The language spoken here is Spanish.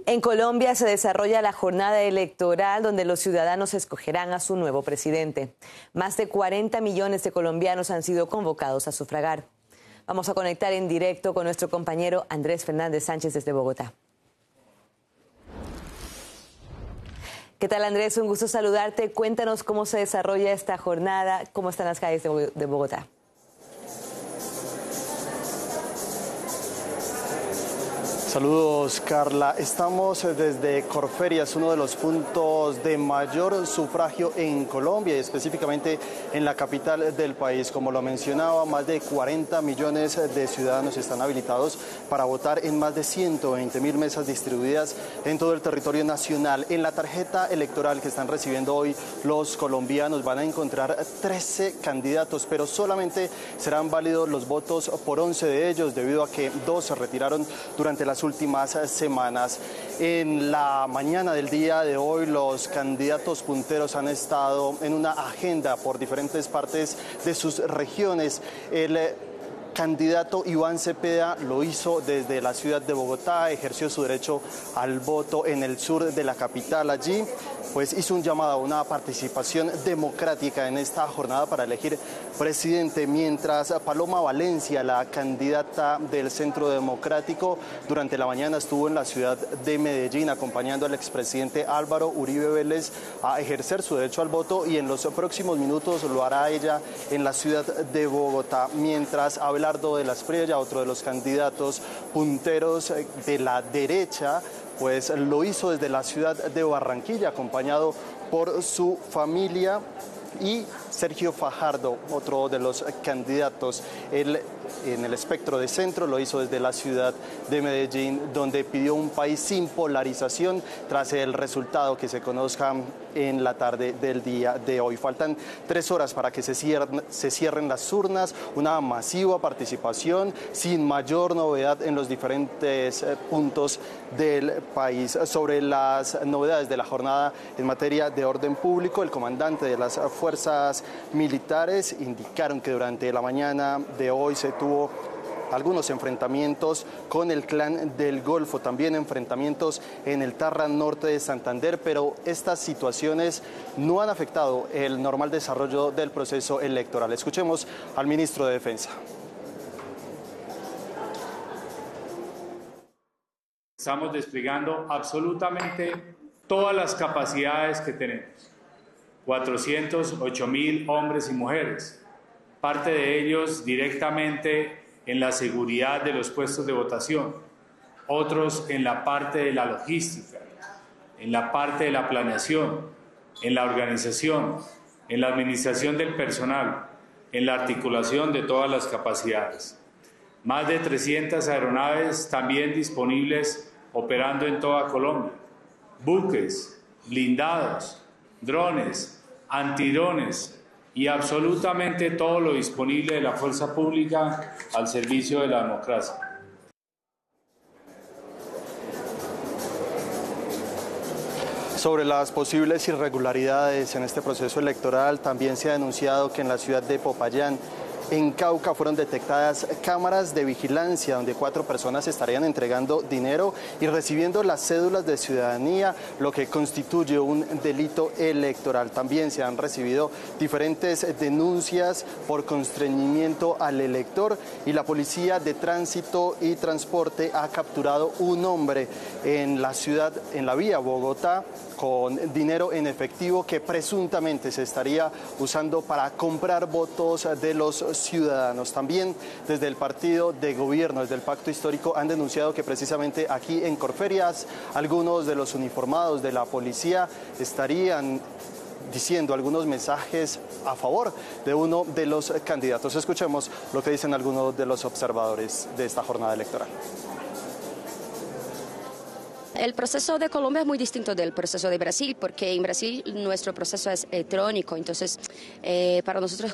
En Colombia se desarrolla la jornada electoral donde los ciudadanos escogerán a su nuevo presidente. Más de 40 millones de colombianos han sido convocados a sufragar. Vamos a conectar en directo con nuestro compañero Andrés Fernández Sánchez desde Bogotá. ¿Qué tal, Andrés? Un gusto saludarte. Cuéntanos cómo se desarrolla esta jornada, cómo están las calles de Bogotá. Saludos, Carla. Estamos desde Corferias, uno de los puntos de mayor sufragio en Colombia y específicamente en la capital del país. Como lo mencionaba, más de 40 millones de ciudadanos están habilitados para votar en más de 120.000 mesas distribuidas en todo el territorio nacional. En la tarjeta electoral que están recibiendo hoy los colombianos van a encontrar 13 candidatos, pero solamente serán válidos los votos por 11 de ellos debido a que 2 se retiraron durante las últimas semanas. En la mañana del día de hoy, los candidatos punteros han estado en una agenda por diferentes partes de sus regiones. El candidato Iván Cepeda lo hizo desde la ciudad de Bogotá, ejerció su derecho al voto en el sur de la capital. Allí pues hizo un llamado a una participación democrática en esta jornada para elegir presidente, mientras Paloma Valencia, la candidata del Centro Democrático, durante la mañana estuvo en la ciudad de Medellín acompañando al expresidente Álvaro Uribe Vélez a ejercer su derecho al voto, y en los próximos minutos lo hará ella en la ciudad de Bogotá, mientras Abelardo de la Espriella, otro de los candidatos punteros de la derecha, pues lo hizo desde la ciudad de Barranquilla, acompañado por su familia, y Sergio Fajardo, otro de los candidatos. Él, en el espectro de centro, lo hizo desde la ciudad de Medellín, donde pidió un país sin polarización tras el resultado que se conozca en la tarde del día de hoy. Faltan 3 horas para que se cierren las urnas, una masiva participación sin mayor novedad en los diferentes puntos del país. Sobre las novedades de la jornada en materia de orden público, el comandante de las fuerzas militares indicaron que durante la mañana de hoy se tuvo algunos enfrentamientos con el Clan del Golfo, también enfrentamientos en el Tarra Norte de Santander, pero estas situaciones no han afectado el normal desarrollo del proceso electoral. Escuchemos al ministro de Defensa. Estamos desplegando absolutamente todas las capacidades que tenemos. 408.000 hombres y mujeres, parte de ellos directamente en la seguridad de los puestos de votación, otros en la parte de la logística, en la parte de la planeación, en la organización, en la administración del personal, en la articulación de todas las capacidades. Más de 300 aeronaves también disponibles operando en toda Colombia, buques, blindados, drones, antidrones y absolutamente todo lo disponible de la fuerza pública al servicio de la democracia. Sobre las posibles irregularidades en este proceso electoral, también se ha denunciado que en la ciudad de Popayán, en Cauca, fueron detectadas cámaras de vigilancia donde 4 personas estarían entregando dinero y recibiendo las cédulas de ciudadanía, lo que constituye un delito electoral. También se han recibido diferentes denuncias por constreñimiento al elector, y la Policía de Tránsito y Transporte ha capturado un hombre en la ciudad, en la vía Bogotá, con dinero en efectivo que presuntamente se estaría usando para comprar votos de los ciudadanos. También desde el partido de gobierno, desde el Pacto Histórico, han denunciado que precisamente aquí en Corferias algunos de los uniformados de la policía estarían diciendo algunos mensajes a favor de uno de los candidatos. Escuchemos lo que dicen algunos de los observadores de esta jornada electoral. El proceso de Colombia es muy distinto del proceso de Brasil, porque en Brasil nuestro proceso es electrónico, entonces para nosotros